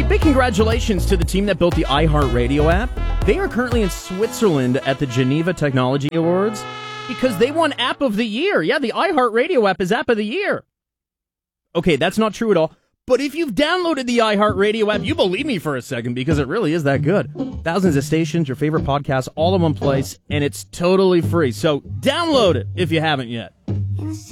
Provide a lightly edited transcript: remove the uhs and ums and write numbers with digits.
Big congratulations to the team that built the iHeartRadio app. They are currently in Switzerland at the Geneva Technology Awards because they won App of the Year. Yeah, the iHeartRadio app is App of the Year. Okay, that's not true at all. But if you've downloaded the iHeartRadio app, you believe me for a second because it really is that good. Thousands of stations, your favorite podcasts, all in one place, and it's totally free. So download it if you haven't yet.